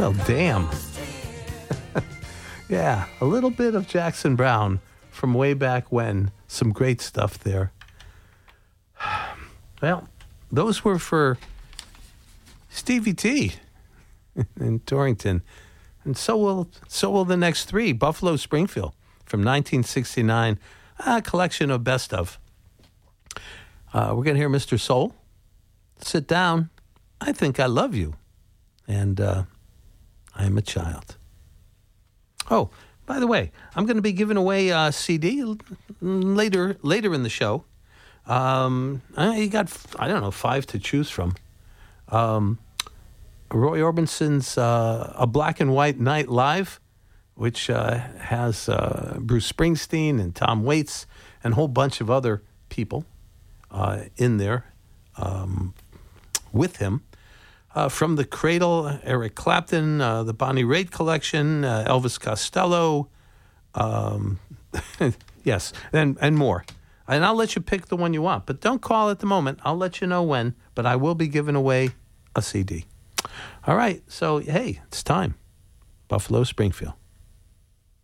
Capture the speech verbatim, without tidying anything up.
Well, damn. Yeah, a little bit of Jackson Browne from way back when. Some great stuff there. Well, those were for Stevie T in Torrington. And so will so will the next three. Buffalo Springfield from nineteen sixty-nine, a collection of best of. Uh, we're going to hear Mister Soul. Sit down. I think I love you. And uh, I'm a child. Oh, by the way, I'm going to be giving away a C D later later in the show. Um, you got, I don't know, five to choose from. Um, Roy Orbison's uh, A Black and White Night Live, which uh, has uh, Bruce Springsteen and Tom Waits and a whole bunch of other people uh, in there um, with him. Uh, from the Cradle, Eric Clapton, uh, the Bonnie Raitt collection, uh, Elvis Costello, um, yes, and, and more. And I'll let you pick the one you want, but don't call at the moment. I'll let you know when, but I will be giving away a C D. All right, so, hey, it's time. Buffalo Springfield.